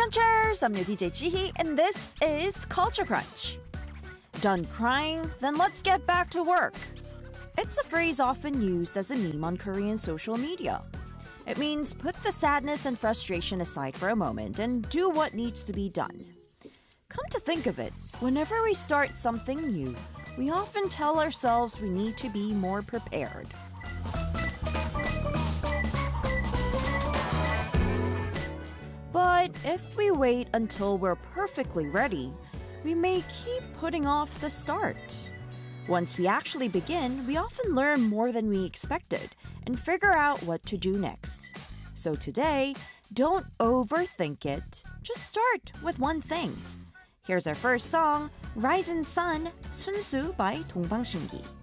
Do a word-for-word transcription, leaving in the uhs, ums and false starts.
Crunchers! I'm your D J Jihi, and this is Culture Crunch. Done crying? Then let's get back to work. It's a phrase often used as a meme on Korean social media. It means put the sadness and frustration aside for a moment and do what needs to be done. Come to think of it, whenever we start something new, we often tell ourselves we need to be more prepared. But if we wait until we're perfectly ready, we may keep putting off the start. Once we actually begin, we often learn more than we expected and figure out what to do next. So today, don't overthink it. Just start with one thing. Here's our first song, Rising Sun, Sunsu by 동방신기.